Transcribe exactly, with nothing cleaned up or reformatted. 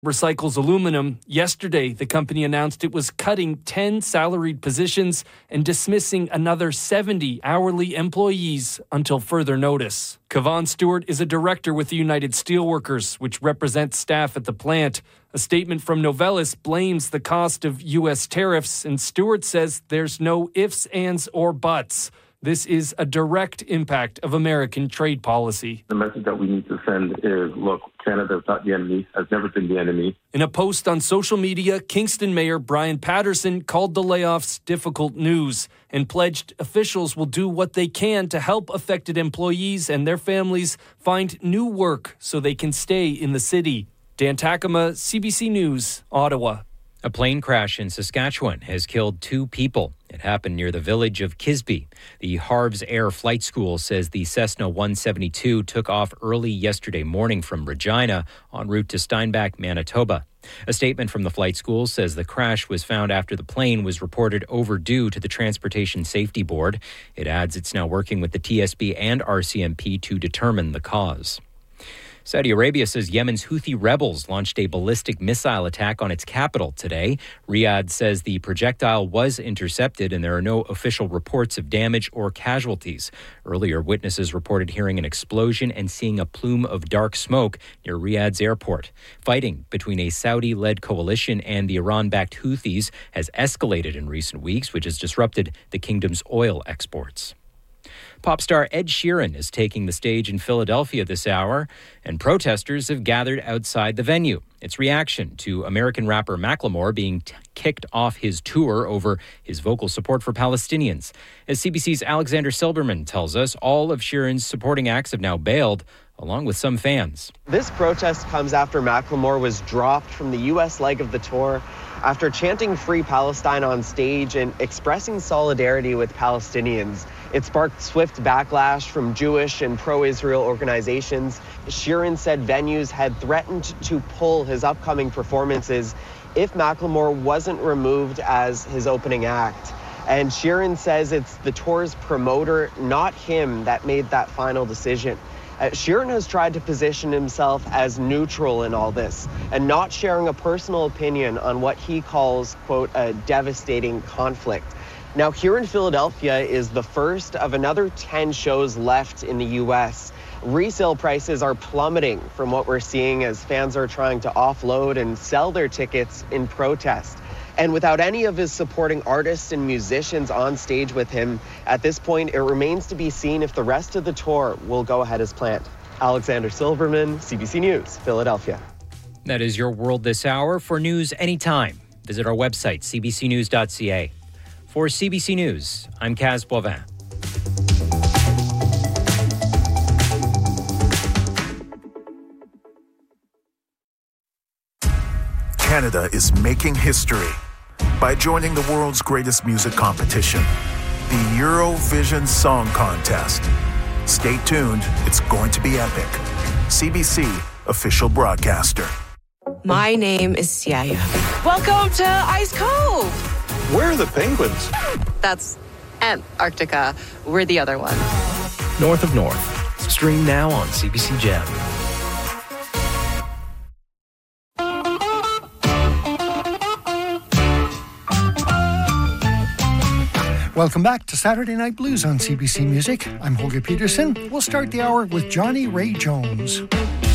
recycles aluminum. Yesterday, the company announced it was cutting ten salaried positions and dismissing another seventy hourly employees until further notice. Kavan Stewart is a director with the United Steelworkers, which represents staff at the plant. A statement from Novelis blames the cost of U S tariffs, and Stewart says there's no ifs, ands, or buts. This is a direct impact of American trade policy. The message that we need to send is, look, Canada is not the enemy, has never been the enemy. In a post on social media, Kingston Mayor Brian Patterson called the layoffs difficult news and pledged officials will do what they can to help affected employees and their families find new work so they can stay in the city. Dan Takema, C B C News, Ottawa. A plane crash in Saskatchewan has killed two people. It happened near the village of Kisby. The Harves Air Flight School says the Cessna one seventy-two took off early yesterday morning from Regina en route to Steinbach, Manitoba. A statement from the flight school says the crash was found after the plane was reported overdue to the Transportation Safety Board. It adds it's now working with the T S B and R C M P to determine the cause. Saudi Arabia says Yemen's Houthi rebels launched a ballistic missile attack on its capital today. Riyadh says the projectile was intercepted and there are no official reports of damage or casualties. Earlier, witnesses reported hearing an explosion and seeing a plume of dark smoke near Riyadh's airport. Fighting between a Saudi-led coalition and the Iran-backed Houthis has escalated in recent weeks, which has disrupted the kingdom's oil exports. Pop star Ed Sheeran is taking the stage in Philadelphia this hour, and protesters have gathered outside the venue. It's reaction to American rapper Macklemore being t- kicked off his tour over his vocal support for Palestinians. As C B C's Alexander Silberman tells us, all of Sheeran's supporting acts have now bailed, along with some fans. This protest comes after Macklemore was dropped from the U S leg of the tour after chanting Free Palestine on stage and expressing solidarity with Palestinians. It sparked swift backlash from Jewish and pro-Israel organizations. Sheeran said venues had threatened to pull his upcoming performances if Macklemore wasn't removed as his opening act. And Sheeran says it's the tour's promoter, not him, that made that final decision. Uh, Sheeran has tried to position himself as neutral in all this and not sharing a personal opinion on what he calls, quote, a devastating conflict. Now, here in Philadelphia is the first of another ten shows left in the U S. Resale prices are plummeting from what we're seeing as fans are trying to offload and sell their tickets in protest. And without any of his supporting artists and musicians on stage with him, at this point, it remains to be seen if the rest of the tour will go ahead as planned. Alexander Silverman, C B C News, Philadelphia. That is your world this hour. For news anytime, visit our website, c b c news dot c a. For C B C News, I'm Kaz Boivin. Canada is making history by joining the world's greatest music competition, the Eurovision Song Contest. Stay tuned, it's going to be epic. C B C, official broadcaster. My name is Siaya. Welcome to Ice Cove. Where are the penguins? That's Antarctica. We're the other one. North of North. Stream now on C B C Gem. Welcome back to Saturday Night Blues on C B C Music. I'm Holger Peterson. We'll start the hour with Johnny Ray Jones.